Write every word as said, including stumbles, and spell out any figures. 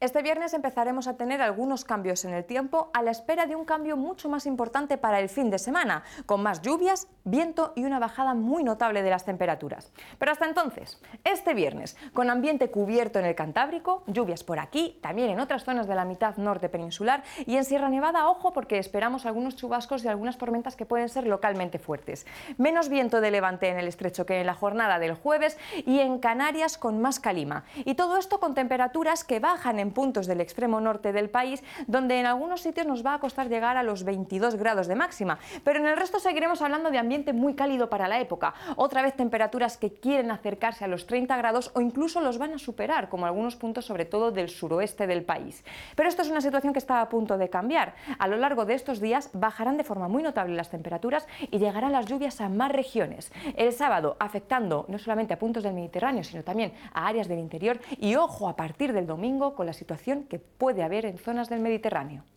Este viernes empezaremos a tener algunos cambios en el tiempo a la espera de un cambio mucho más importante para el fin de semana, con más lluvias, viento y una bajada muy notable de las temperaturas. Pero hasta entonces, este viernes, con ambiente cubierto en el Cantábrico, lluvias por aquí, también en otras zonas de la mitad norte peninsular y en Sierra Nevada, ojo, porque esperamos algunos chubascos y algunas tormentas que pueden ser localmente fuertes. Menos viento de levante en el estrecho que en la jornada del jueves y en Canarias con más calima. Y todo esto con temperaturas que bajan en puntos del extremo norte del país, donde en algunos sitios nos va a costar llegar a los veintidós grados de máxima, pero en el resto seguiremos hablando de ambiente muy cálido para la época, otra vez temperaturas que quieren acercarse a los treinta grados o incluso los van a superar, como algunos puntos sobre todo del suroeste del país. Pero esto es una situación que está a punto de cambiar. A lo largo de estos días bajarán de forma muy notable las temperaturas y llegarán las lluvias a más regiones. El sábado afectando no solamente a puntos del Mediterráneo, sino también a áreas del interior y ojo a partir del domingo con las situación que puede haber en zonas del Mediterráneo.